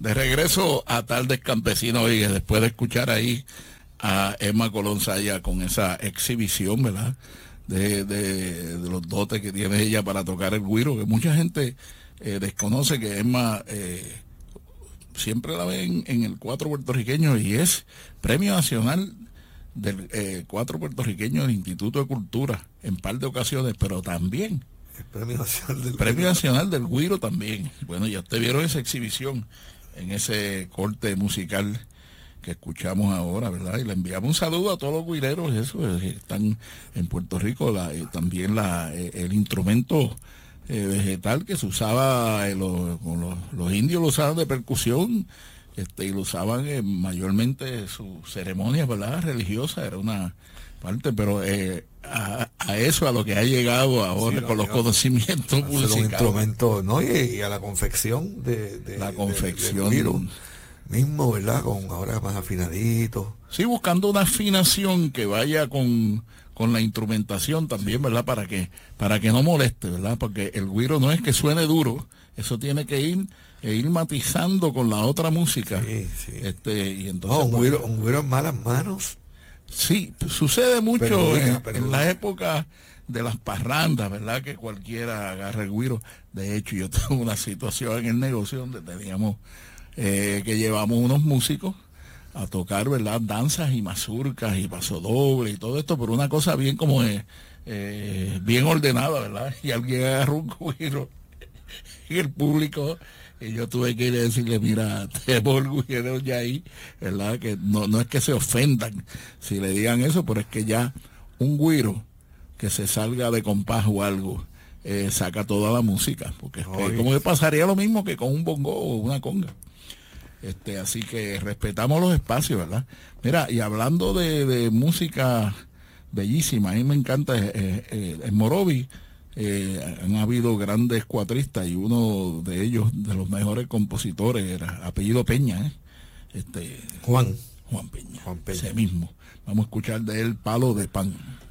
De regreso a Tardes Campesinos, y después de escuchar ahí a Emma Colón Saya con esa exhibición, ¿verdad? De los dotes que tiene ella para tocar el güiro, que mucha gente desconoce que Emma siempre la ve en el cuatro puertorriqueño, y es premio nacional del cuatro puertorriqueño del Instituto de Cultura en par de ocasiones, pero también el premio nacional del güiro también. Bueno, ya ustedes vieron esa exhibición en ese corte musical que escuchamos ahora, ¿verdad? Y le enviamos un saludo a todos los güireros, eso, que están en Puerto Rico, también el instrumento vegetal que se usaba, los indios lo usaban de percusión, y lo usaban mayormente sus ceremonias, ¿verdad? Religiosas, era una parte, pero a eso, a lo que ha llegado ahora, sí, con los conocimientos musicales. Un instrumento, ¿no? Y a la confección la confección del mismo, ¿verdad? Con ahora más afinadito. Sí, buscando una afinación que vaya con la instrumentación también, ¿verdad? Para que no moleste, ¿verdad? Porque el güiro no es que suene duro, eso tiene que ir matizando con la otra música. Sí, sí. Y entonces, un güiro en malas manos. Sí, sucede mucho en la época de las parrandas, ¿verdad? Que cualquiera agarra el güiro. De hecho, yo tengo una situación en el negocio donde teníamos que llevamos unos músicos a tocar, ¿verdad? Danzas y mazurcas y pasodoble y todo esto, pero una cosa bien como bien ordenada, ¿verdad? Y alguien agarró un güiro y el público, y yo tuve que ir a decirle, mira, tenemos el güiro ya ahí, ¿verdad? Que no es que se ofendan si le digan eso, pero es que ya un güiro que se salga de compás o algo, saca toda la música, porque es que, como que pasaría lo mismo que con un bongo o una conga. Así que respetamos los espacios, ¿verdad? Mira, y hablando de música bellísima, a mí me encanta, en Morovi han habido grandes cuatristas, y uno de ellos, de los mejores compositores, era apellido Peña, Juan Peña, ese mismo. Vamos a escuchar de él Palo de Pan.